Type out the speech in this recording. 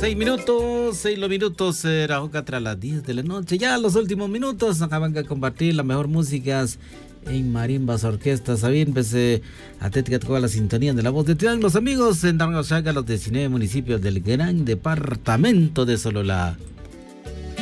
6 minutos, era tras las 10 de la noche. Ya los últimos minutos acaban de compartir las mejor músicas en marimbas, orquestas, sabían, pese a toda la sintonía de la voz de los amigos en Dargachaga, los 19 municipios del gran departamento de Sololá.